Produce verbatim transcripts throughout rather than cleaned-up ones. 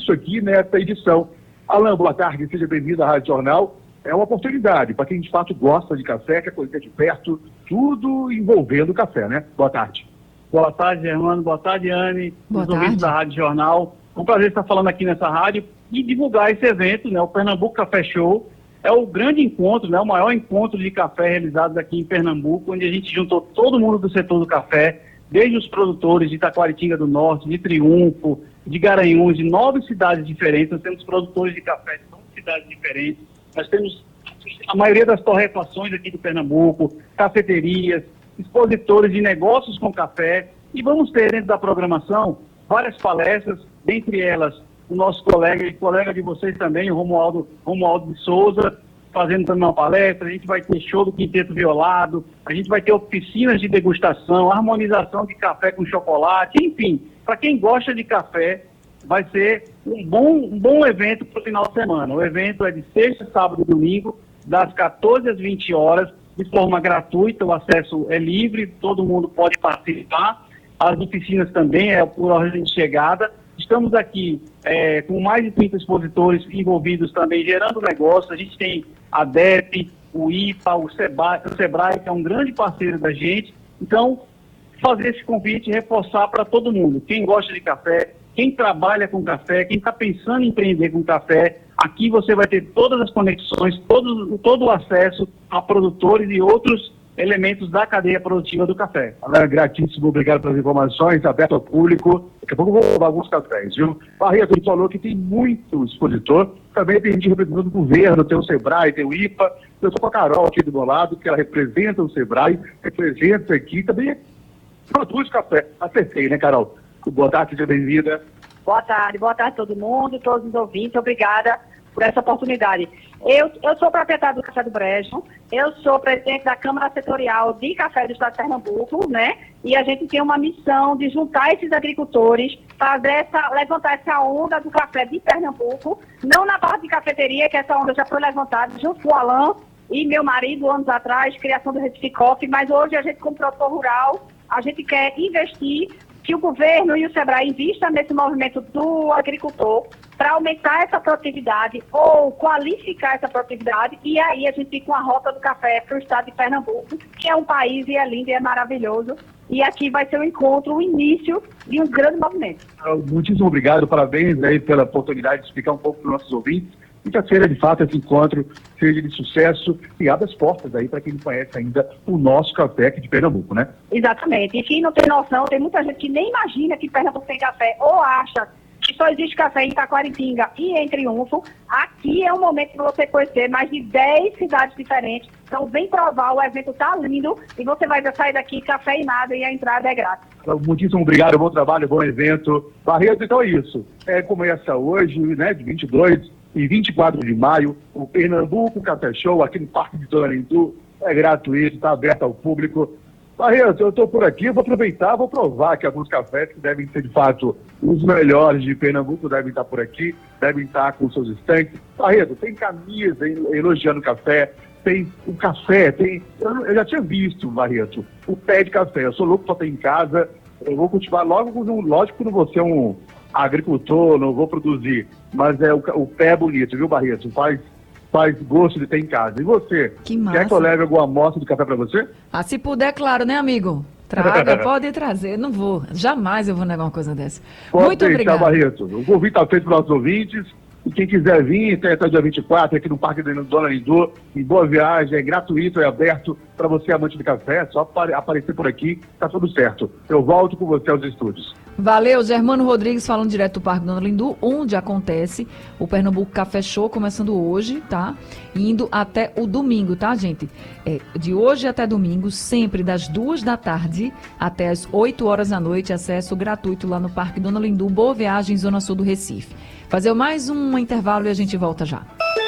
fixo aqui nessa edição. Alain, boa tarde, seja bem-vindo à Rádio Jornal. É uma oportunidade para quem de fato gosta de café, quer conhecer de perto, tudo envolvendo café, né? Boa tarde. Boa tarde, Germano. Boa tarde, Anne. Boa os tarde. ouvintes da Rádio Jornal. É um prazer estar falando aqui nessa rádio e divulgar esse evento, né? O Pernambuco Café Show. É o grande encontro, né? O maior encontro de café realizado aqui em Pernambuco, onde a gente juntou todo mundo do setor do café, desde os produtores de Itaquaritinga do Norte, de Triunfo, de Garanhuns, de nove cidades diferentes. Nós temos produtores de café de nove cidades diferentes. Nós temos a maioria das torrefações aqui do Pernambuco, cafeterias, expositores de negócios com café. E vamos ter dentro da programação várias palestras, dentre elas o nosso colega e colega de vocês também, o Romualdo, Romualdo de Souza, fazendo também uma palestra. A gente vai ter show do Quinteto Violado, a gente vai ter oficinas de degustação, harmonização de café com chocolate, enfim, para quem gosta de café, vai ser um bom, um bom evento para o final de semana. O evento é de sexta, sábado e domingo, das quatorze às vinte horas, de forma gratuita, o acesso é livre, todo mundo pode participar. As oficinas também é por ordem de chegada. Estamos aqui é, com mais de trinta expositores envolvidos também, gerando negócio. A gente tem a D E P, o I P A, o Sebrae, o Sebrae, que é um grande parceiro da gente. Então, fazer esse convite e reforçar para todo mundo. Quem gosta de café, quem trabalha com café, quem está pensando em empreender com café, aqui você vai ter todas as conexões, todo, todo o acesso a produtores e outros elementos da cadeia produtiva do café. Alain, gratíssimo, obrigado pelas informações, aberto ao público. Daqui a pouco eu vou roubar alguns cafés, viu? Barreto, ele falou que tem muito expositor, também tem gente representando o governo, tem o Sebrae, tem o I P A. Eu estou com a Carol aqui do meu lado, que ela representa o Sebrae, representa aqui, também produz café. Acertei, né, Carol? Boa tarde, seja bem-vinda. Boa tarde, boa tarde a todo mundo, todos os ouvintes, obrigada por essa oportunidade. Eu, eu sou proprietária do Café do Brejo, eu sou presidente da Câmara Setorial de Café do Estado de Pernambuco, né? E a gente tem uma missão de juntar esses agricultores, fazer essa, levantar essa onda do café de Pernambuco, não na parte de cafeteria, que essa onda já foi levantada junto com o Alain e meu marido, anos atrás, criação do Recife Coffee, mas hoje a gente, como produtor rural, a gente quer investir, que o governo e o Sebrae invistam nesse movimento do agricultor para aumentar essa produtividade ou qualificar essa produtividade, e aí a gente fica com a rota do café para o estado de Pernambuco, que é um país e é lindo e é maravilhoso, e aqui vai ser o encontro, o início de um grande movimento. Muitíssimo obrigado, parabéns aí pela oportunidade de explicar um pouco para os nossos ouvintes. Quinta-feira, de fato, esse encontro seja de sucesso e abre as portas aí para quem não conhece ainda o nosso café aqui de Pernambuco, né? Exatamente. E quem não tem noção, tem muita gente que nem imagina que Pernambuco tem café ou acha que só existe café em Itaquaritinga e em Triunfo. Aqui é o momento de você conhecer mais de dez cidades diferentes. Então, vem provar, o evento tá lindo e você vai sair daqui café e nada e a entrada é grátis. Muitíssimo obrigado, bom trabalho, bom evento. Barreto, então é isso. É, começa hoje, né, de vinte e dois e vinte e quatro de maio, o Pernambuco Café Show, aqui no Parque de Dona Lindu. É gratuito, está aberto ao público. Barreto, eu estou por aqui, vou aproveitar, vou provar que alguns cafés que devem ser, de fato, os melhores de Pernambuco devem estar por aqui, devem estar com seus estantes. Barreto, tem camisa elogiando o café, tem o café, tem... Eu, eu já tinha visto, Barreto, o pé de café. Eu sou louco para ter em casa, eu vou cultivar logo, lógico que não vou ser um agricultor, não vou produzir, mas é o, o pé é bonito, viu, Barreto? Faz... faz gosto de ter em casa. E você? Que massa. Quer que eu leve alguma amostra de café para você? Ah, se puder, claro, né, amigo? Traga, pode trazer. Não vou. Jamais eu vou negar uma coisa dessa. Pode Muito deixar, obrigado. Barreto. O convite está feito para os nossos ouvintes. E quem quiser vir, até, até dia vinte e quatro, aqui no Parque da Dona Lindu, em Boa Viagem, é gratuito, é aberto para você, amante de café. É só apare- aparecer por aqui, tá tudo certo. Eu volto com você aos estúdios. Valeu, Germano Rodrigues falando direto do Parque Dona Lindu, onde acontece o Pernambuco Café Show, começando hoje, tá? Indo até o domingo, tá, gente? É, de hoje até domingo, sempre das duas da tarde até as oito horas da noite, acesso gratuito lá no Parque Dona Lindu, Boa Viagem, Zona Sul do Recife. Fazer mais um intervalo e a gente volta já.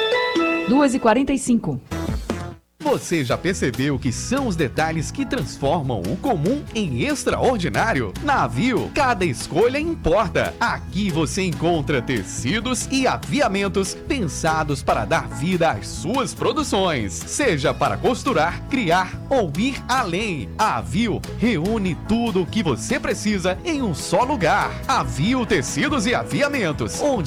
duas e quarenta e cinco. Você já percebeu que são os detalhes que transformam o comum em extraordinário? Na Aviu, cada escolha importa. Aqui você encontra tecidos e aviamentos pensados para dar vida às suas produções. Seja para costurar, criar ou ir além. A Aviu reúne tudo o que você precisa em um só lugar. Aviu Tecidos e Aviamentos, onde